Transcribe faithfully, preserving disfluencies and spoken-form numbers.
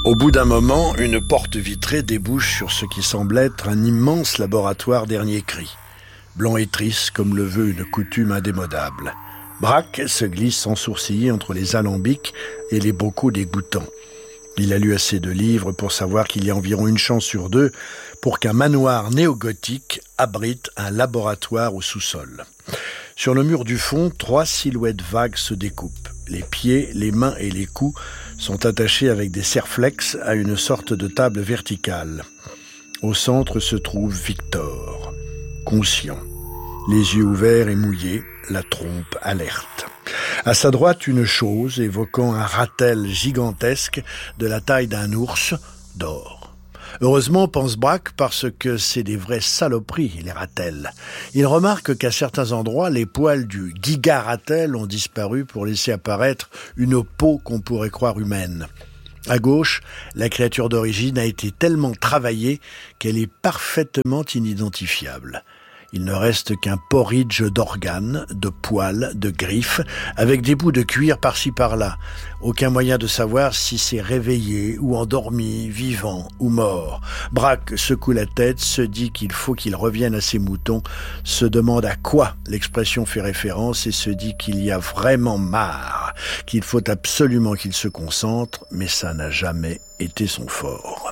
Au bout d'un moment, une porte vitrée débouche sur ce qui semble être un immense laboratoire dernier cri, blanc et triste comme le veut une coutume indémodable. Braque se glisse sans sourciller entre les alambics et les bocaux dégoûtants. Il a lu assez de livres pour savoir qu'il y a environ une chance sur deux pour qu'un manoir néo-gothique abrite un laboratoire au sous-sol. Sur le mur du fond, trois silhouettes vagues se découpent. Les pieds, les mains et les coups sont attachés avec des serflex à une sorte de table verticale. Au centre se trouve Victor, conscient, les yeux ouverts et mouillés, la trompe alerte. À sa droite, une chose évoquant un ratel gigantesque de la taille d'un ours dort. Heureusement, pense Braque, parce que c'est des vraies saloperies, les ratels. Il remarque qu'à certains endroits, les poils du giga-ratel ont disparu pour laisser apparaître une peau qu'on pourrait croire humaine. À gauche, la créature d'origine a été tellement travaillée qu'elle est parfaitement inidentifiable. Il ne reste qu'un porridge d'organes, de poils, de griffes, avec des bouts de cuir par-ci par-là. Aucun moyen de savoir si c'est réveillé ou endormi, vivant ou mort. Braque secoue la tête, se dit qu'il faut qu'il revienne à ses moutons, se demande à quoi l'expression fait référence et se dit qu'il y a vraiment marre, qu'il faut absolument qu'il se concentre, mais ça n'a jamais été son fort.